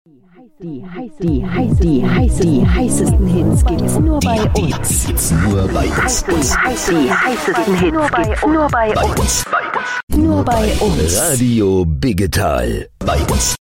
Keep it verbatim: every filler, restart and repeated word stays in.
Die, heiß, die, heiß, die, heiß, die heißesten Hits gibt's nur bei uns. Gibt's nur bei uns. Die, heiß, die heißesten Hits nur bei, nur bei uns. Bei uns. Nur bei uns. Radio Biggetal. Bei uns.